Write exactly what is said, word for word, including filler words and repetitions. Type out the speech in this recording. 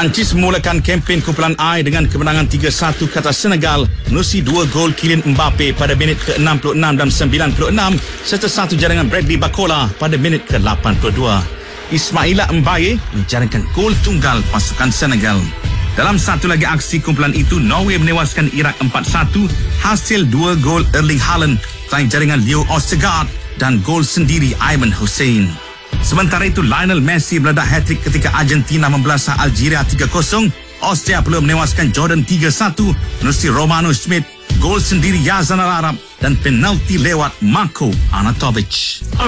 Perancis memulakan kempen kumpulan I dengan kemenangan tiga satu ke atas Senegal menerusi dua gol Kylian Mbappe pada minit ke enam puluh enam dan sembilan puluh enam serta satu jaringan Bradley Barcola pada minit ke lapan puluh dua. Ismaila Mbaye menjaringkan gol tunggal pasukan Senegal. Dalam satu lagi aksi kumpulan itu, Norway menewaskan Iraq empat satu hasil dua gol Erling Haaland, selain jaringan Leo Østigard dan gol sendiri Ayman Hussein. Sementara itu, Lionel Messi meledak hat-trick ketika Argentina membelasah Algeria tiga kosong. Austria pula menewaskan Jordan tiga satu menerusi Romano Schmidt, gol sendiri Yazan Al-Arab dan penalti lewat Marko Arnautovic.